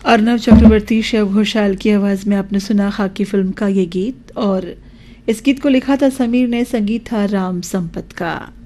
अर्नब चक्रवर्ती, शिव घोषाल की आवाज़ में आपने सुना खाकी फिल्म का ये गीत। और इस गीत को लिखा था समीर ने, संगीत था राम संपत का।